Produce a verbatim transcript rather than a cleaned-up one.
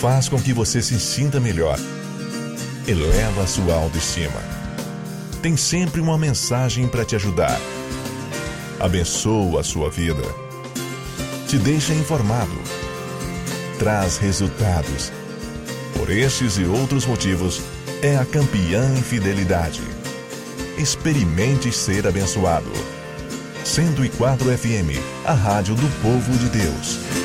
faz com que você se sinta melhor, eleva a sua autoestima. Tem sempre uma mensagem para te ajudar. Abençoa a sua vida. Te deixa informado. Traz resultados. Por estes e outros motivos, é a campeã em fidelidade. Experimente ser abençoado. cento e quatro F M, a rádio do povo de Deus.